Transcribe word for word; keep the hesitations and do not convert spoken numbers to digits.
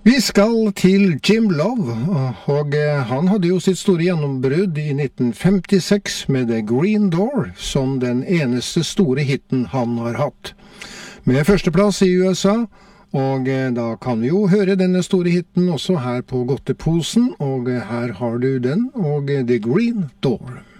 Vi skal til Jim Love, og han hadde jo sitt store gjennombrudd i nitten femtiseks med The Green Door som den eneste store hitten han har hatt. Med førsteplass i U S A, og da kan vi jo høre denne store hitten også her på Godteposen, og her har du den, og The Green Door.